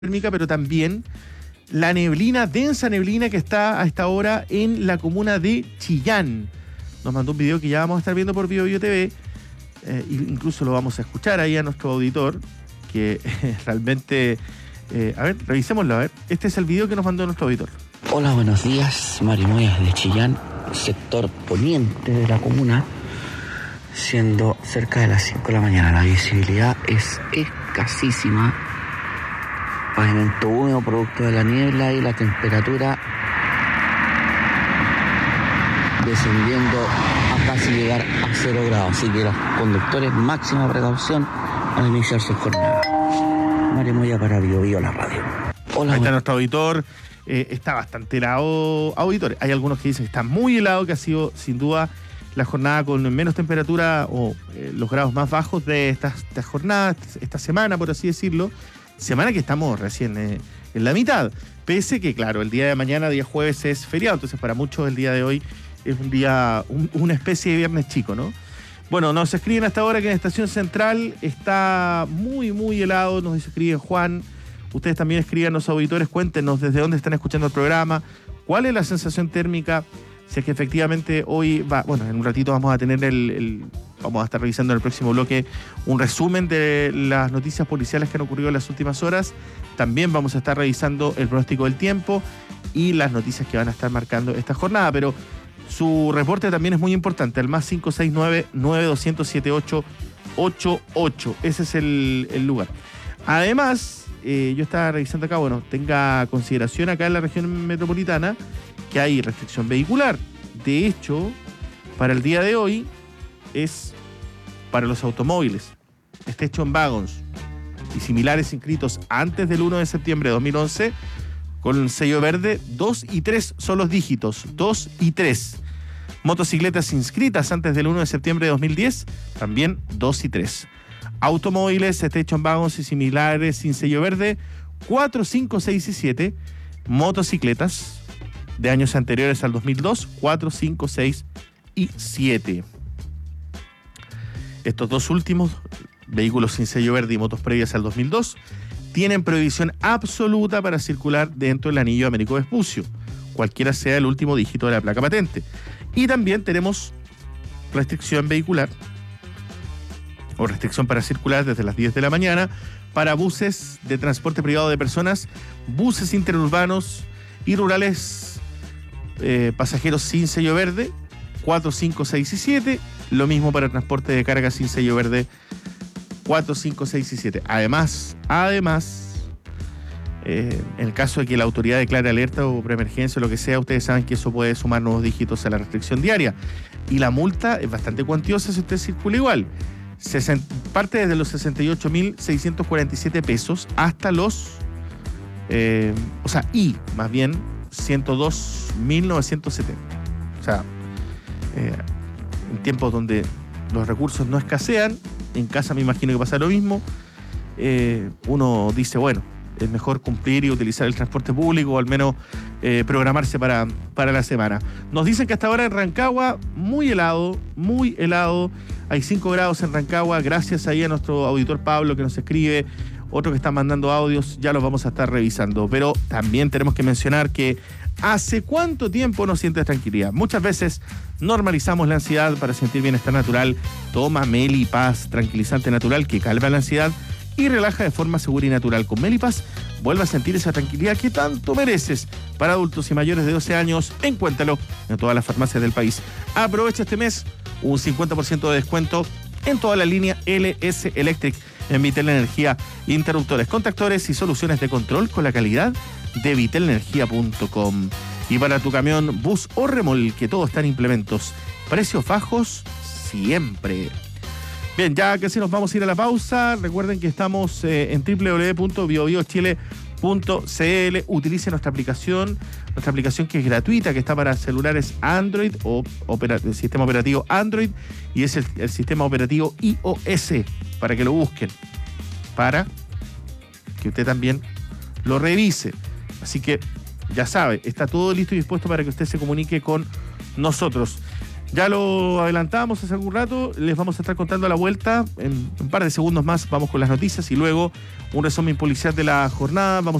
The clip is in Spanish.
térmica, pero también la neblina, densa neblina que está a esta hora en la comuna de Chillán. Nos mandó un video que ya vamos a estar viendo por BioBio TV, incluso lo vamos a escuchar ahí a nuestro auditor, que realmente... a ver, revisémoslo, a ver. Este es el video que nos mandó nuestro auditor. Hola, buenos días, Marimoyas de Chillán, sector poniente de la comuna, siendo cerca de las 5 de la mañana. La visibilidad es escasísima, pavimento húmedo producto de la niebla y la temperatura descendiendo a casi llegar a 0 grados, así que los conductores máxima precaución al iniciar su jornada. Marimoya para BioBio, la radio. Hola. Ahí está nuestro auditor. Está bastante helado, auditor. Hay algunos que dicen que está muy helado, que ha sido sin duda la jornada con menos temperatura o los grados más bajos de esta jornada, esta semana, por así decirlo. Semana que estamos recién en la mitad. Pese que, claro, el día de mañana, día jueves, es feriado. Entonces, para muchos, el día de hoy es un día, una especie de viernes chico, ¿no? Bueno, nos escriben hasta ahora que en Estación Central está muy, muy helado. Nos escribe Juan. Ustedes también escriban, los auditores, cuéntenos desde dónde están escuchando el programa, cuál es la sensación térmica, si es que efectivamente hoy va, bueno, en un ratito vamos a tener vamos a estar revisando en el próximo bloque un resumen de las noticias policiales que han ocurrido en las últimas horas. También vamos a estar revisando el pronóstico del tiempo y las noticias que van a estar marcando esta jornada, pero su reporte también es muy importante, el más 569-9200-7888, ese es el lugar. Además, yo estaba revisando acá, bueno, tenga consideración acá en la región metropolitana que hay restricción vehicular. De hecho, para el día de hoy es para los automóviles, station wagons y similares inscritos antes del 1 de septiembre de 2011 con el sello verde, 2 y 3 son los dígitos, 2 y 3. Motocicletas inscritas antes del 1 de septiembre de 2010, también 2 y 3. Automóviles, station wagons y similares sin sello verde, 4, 5, 6 y 7. Motocicletas de años anteriores al 2002, 4, 5, 6 y 7. Estos dos últimos, vehículos sin sello verde y motos previas al 2002, tienen prohibición absoluta para circular dentro del anillo Américo Vespucio, cualquiera sea el último dígito de la placa patente. Y también tenemos restricción vehicular o restricción para circular desde las 10 de la mañana para buses de transporte privado de personas, buses interurbanos y rurales, pasajeros sin sello verde, 4, 5, 6 y 7. Lo mismo para transporte de carga sin sello verde, 4, 5, 6 y 7. Además, en el caso de que la autoridad declare alerta o preemergencia o lo que sea, ustedes saben que eso puede sumar nuevos dígitos a la restricción diaria. Y la multa es bastante cuantiosa si usted circula igual. Parte desde los 68.647 pesos hasta los, más bien 102.970. O sea, en tiempos donde los recursos no escasean, en casa me imagino que pasa lo mismo, uno dice, bueno, es mejor cumplir y utilizar el transporte público o al menos programarse para la semana. Nos dicen que hasta ahora en Rancagua, muy helado, hay 5 grados en Rancagua, gracias ahí a nuestro auditor Pablo que nos escribe, otro que está mandando audios, ya los vamos a estar revisando, pero también tenemos que mencionar que ¿hace cuánto tiempo no sientes tranquilidad? Muchas veces normalizamos la ansiedad para sentir bienestar natural. Toma Melipaz, tranquilizante natural que calma la ansiedad y relaja de forma segura y natural. Con Melipaz, vuelve a sentir esa tranquilidad que tanto mereces. Para adultos y mayores de 12 años, encuéntralo en todas las farmacias del país. Aprovecha este mes un 50% de descuento en toda la línea LS Electric en Vitel Energía, interruptores, contactores y soluciones de control con la calidad de vitelenergia.com. Y para tu camión, bus o remolque, todo está en implementos. Precios bajos siempre. Bien, ya que sí nos vamos a ir a la pausa, recuerden que estamos en www.biobiochile.cl. Utilice nuestra aplicación que es gratuita, que está para celulares Android o el sistema operativo Android, y es el sistema operativo iOS, para que lo busquen, para que usted también lo revise. Así que ya sabe, está todo listo y dispuesto para que usted se comunique con nosotros. Ya lo adelantamos hace algún rato, les vamos a estar contando a la vuelta. En un par de segundos más vamos con las noticias y luego un resumen policial de la jornada. Vamos